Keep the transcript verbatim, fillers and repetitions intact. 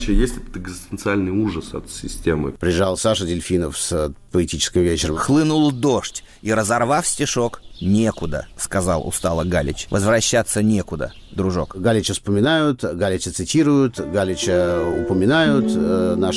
Есть этот экзистенциальный ужас от системы. Приезжал Саша Дельфинов с поэтическим вечером. Хлынул дождь, и, разорвав стишок, «Некуда», — сказал устало Галич. «Возвращаться некуда, дружок». Галича вспоминают, Галича цитируют, Галича упоминают. Наш